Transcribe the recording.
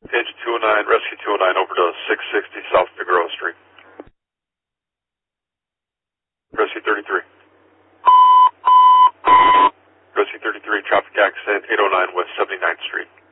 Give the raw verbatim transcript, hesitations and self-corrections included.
Page two oh nine, Rescue two oh nine, over to six sixty South Figueroa Street. Rescue thirty-three. Rescue thirty-three, traffic accident, eight oh nine West seventy-ninth Street.